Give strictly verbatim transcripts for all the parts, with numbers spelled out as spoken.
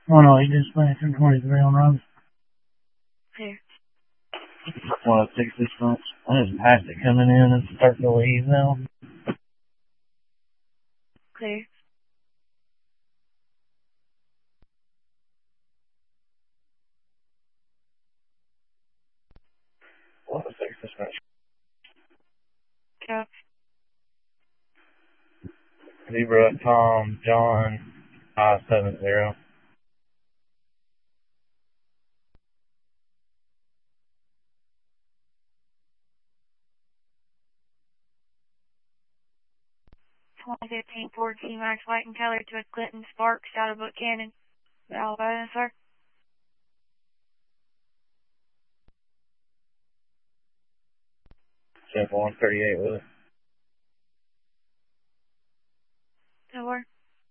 Oh no, he just finished in twenty-three on runs. Clear. one oh six dispatch. There's past it coming in and starting to leave now. Clear. one oh six dispatch. Go. Zebra, Tom, John, five seven zero. twenty fifteen Ford C-Max White and Keller to a Clinton Sparks out of Buchanan, Alabama, sir. Sample one thirty-eight with it. Door.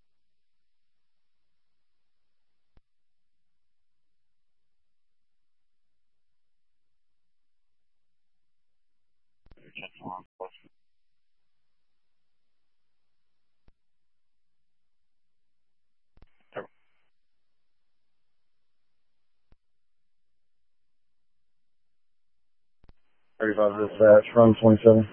thirty-five dispatch, run twenty-seven.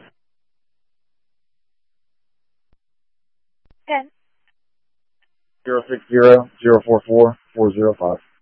ten. zero six zero, zero four four, four zero five.